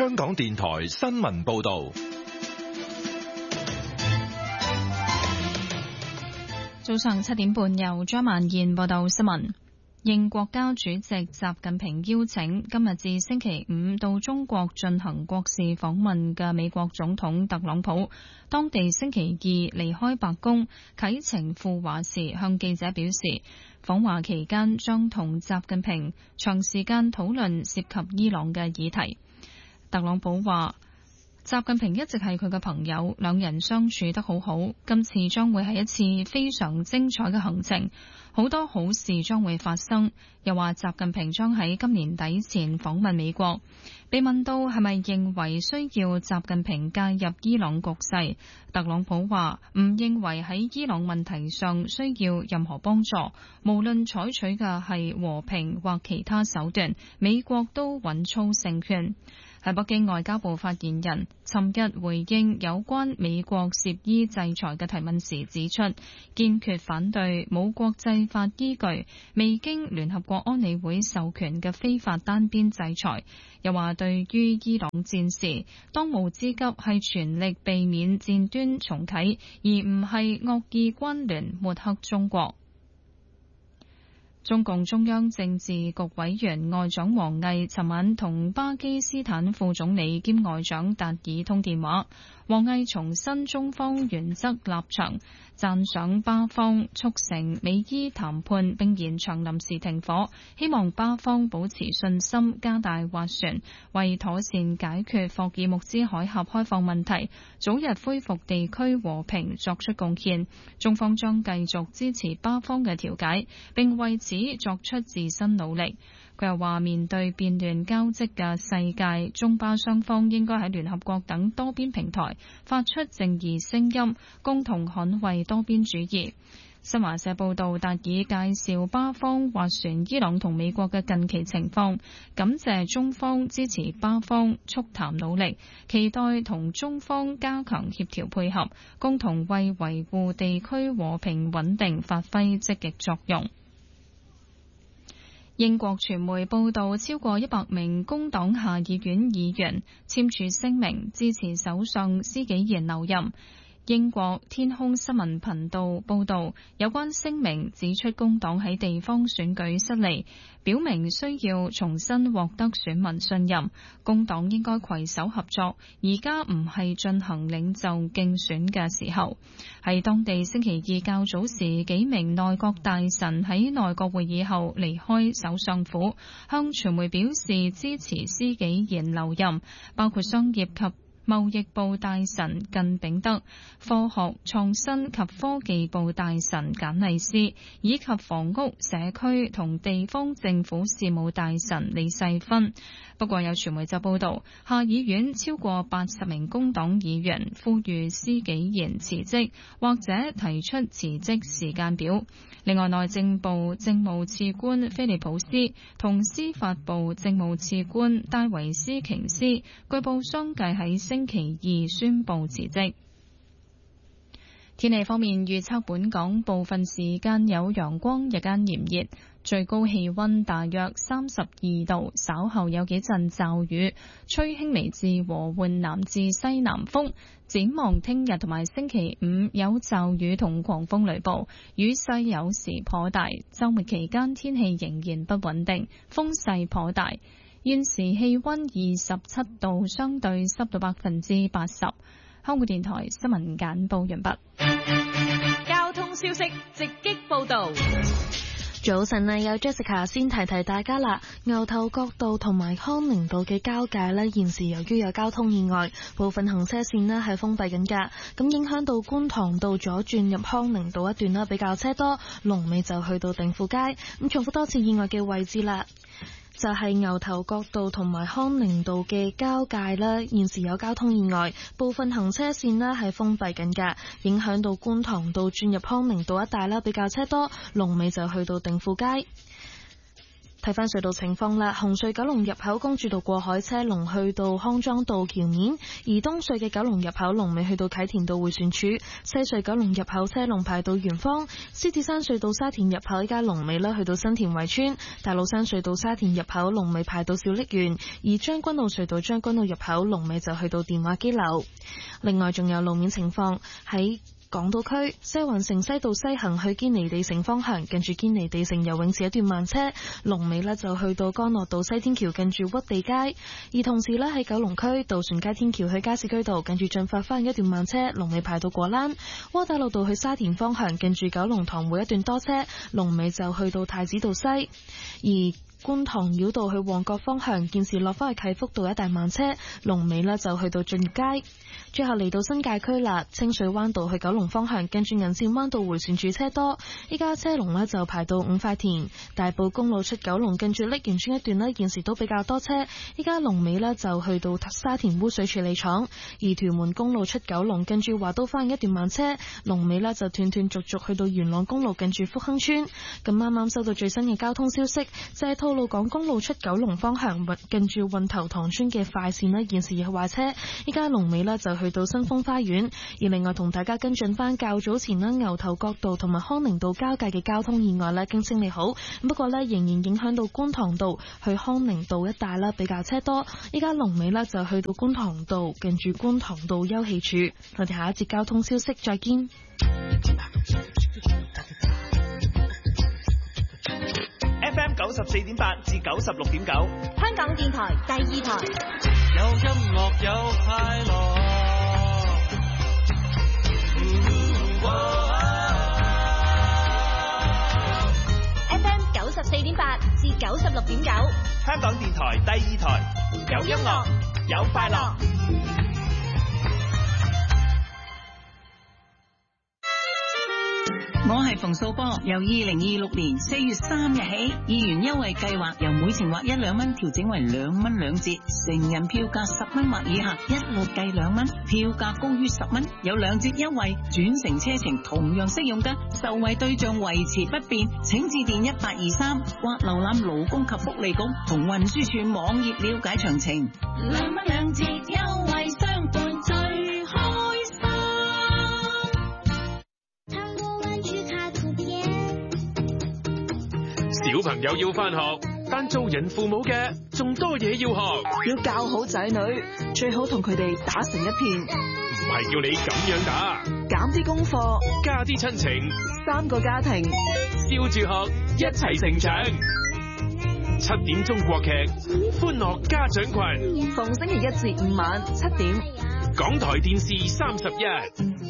香港電台新聞報道。 早上7點半，由張曼燕報道新聞。應國家主席習近平邀請，今日至星期五到中國進行國事訪問嘅美國總統特朗普，當地星期二離開白宮，啟程赴華時向記者表示，訪華期間將同習近平長時間討論涉及伊朗嘅議題。特朗普話，習近平一直係佢嘅朋友，兩人相處得好好。今次將會係一次非常精彩嘅行程，好多好事將會發生。又話習近平將喺今年底前訪問美國。被問到係咪認為需要習近平介入伊朗局勢，特朗普話唔認為喺伊朗問題上需要任何幫助，無論採取嘅係和平或其他手段，美國都穩操勝券。喺北京，外交部發言人尋日回應有關美國涉伊制裁嘅提問時指出，堅決反對冇國際法依據、未經聯合國安理會授權嘅非法單邊制裁。又話對於伊朗戰事，當務之急係全力避免戰端重啟，而唔係惡意關聯抹黑中國。中共中央政治局委員外長王毅尋晚同巴基斯坦副總理兼外長達爾通電話，王毅重申中方原則立場，讚賞巴方促成美伊談判並延長臨時停火，希望巴方保持信心，加大斡旋，為妥善解決霍爾木茲海峽開放問題，早日恢復地區和平作出貢獻。中方將繼續支持巴方嘅調解，並為此作出自身努力。佢又話，面對變亂交織嘅世界，中巴雙方應該喺聯合國等多邊平台發出正義聲音，共同捍衛多邊主義。新華社報道，達爾介紹巴方斡旋伊朗同美國嘅近期情況，感謝中方支持巴方促談努力，期待同中方加強協調配合，共同為維護地區和平穩定發揮積極作用。英國傳媒報道，超過100名工黨下議院議員簽署聲明支持首相施紀賢留任。英國天空新聞頻道報道，有關聲明指出工黨喺地方選舉失利，表明需要重新獲得選民信任。工黨應該攜手合作，而家唔係進行領袖競選嘅時候。喺當地星期二較早時，幾名內閣大臣喺內閣會議後離開首相府，向傳媒表示支持施紀賢留任，包括商業及貿易部大臣靳炳德、科學創新及科技部大臣簡麗斯，以及房屋、社區同地方政府事務大臣李世芬。不過有傳媒就報道，下議院超過80名工黨議員呼籲施紀賢辭職，或者提出辭職時間表。另外，內政部政務次官菲利普斯同司法部政務次官戴維斯瓊斯據報相繼喺星期二宣布辭職。天氣方面，預測本港部分時間有陽光，日間炎熱，最高氣溫大約32度，稍後有幾陣驟雨，吹輕微至和緩南至西南風。展望聽日同埋星期五有驟雨同狂風雷暴，雨勢有時頗大。週末期間天氣仍然不穩定，風勢頗大。現時氣溫27度，相對濕度80%。香港電台新聞簡報完畢。 交通消息直擊報道。 早晨啊，有 Jessica 先提提大家啦。牛頭角道同埋康寧道嘅交界呢，現時由於有交通意外，部分行車線呢係封閉緊㗎，咁影響到觀塘道左轉入康寧道一段呢比較車多，龍尾就去到定富街。咁重複多次意外嘅位置啦。就係牛頭角道同埋康寧道嘅交界啦，現時有交通意外，部分行車線呢係封閉緊㗎，影響到觀塘道轉入康寧道一帶啦，比較車多，龍尾就去到定富街。 睇翻隧道情況啦，紅隧九龍入口公主道過海車龍去到康莊道橋面，而東隧嘅九龍入口龍尾去到啟田道迴旋處，西隧九龍入口車龍排到圓方，獅子山隧道沙田入口依家龍尾啦去到新田圍村，大老山隧道沙田入口龍尾排到小瀝源，而將軍澳隧道將軍澳入口龍尾就去到電話機樓。另外仲有路面情況喺港島區西環城西道西行去堅尼地城方向，近住堅尼地城游泳池一段慢車，龍尾呢就去到干諾道西天橋近住屈地街。而同時呢，喺九龍區渡船街天橋去加士居道近住進發花園一段慢車，龍尾排到果欄。窩打老道去沙田方向近住九龍塘會一段多車，龍尾就去到太子道西。而觀塘繞道去旺角方向，現時落返去啟福道一帶慢車，龍尾呢就去到駿業街。最後嚟到新界區啦，清水灣道去九龍方向，跟住銀線灣道迴旋處車多，依家車龍呢就排到五塊田。大埔公路出九龍，跟住瀝源村一段呢現時都比較多車，依家龍尾呢就去到沙田污水處理廠。而屯門公路出九龍，跟住華都花園一段慢車，龍尾呢就斷斷續續去到元朗公路近住福亨村。咁啱啱收到最新嘅交通消息，就係吐露港公路出九龍方向，近住運頭塘村嘅快線呢現時有壞車，依家龍尾呢就去到新豐花園。而另外同大家跟進翻較早前呢牛頭角道同埋康寧道交界嘅交通意外呢，經清理好，不過呢仍然影響到觀塘道去康寧道一帶啦，比較車多。依家龍尾呢就去到觀塘道近住觀塘道休憩處。我哋下一節交通消息再見。 FM 94.8至96.9， 香港電台第二台。 有音樂有快樂。 FM 94.8至96.9， 香港電台第二台，有音樂有快樂。 我係馮素波，由2026年4月3日起，議員優惠計劃由每程劃1、2蚊調整為2蚊2折，成人票價10蚊或以下一律計2蚊，票價高於10蚊有2折優惠，轉乘車程同樣適用㗎，受惠對象維持不變，請致電1823或瀏覽勞工及福利局同運輸署網頁了解詳情。2蚊2折優惠相伴最開心。 小朋友要返學，但做人父母嘅仲多嘢要學。 要教好仔女，最好同佢哋打成一片。 唔係叫你咁樣打， 減啲功課， 加啲親情 ，3個家庭， 笑住學，一齊成長。7點中國劇，歡樂家長群， 逢星期1至5晚7點， 港台電視31。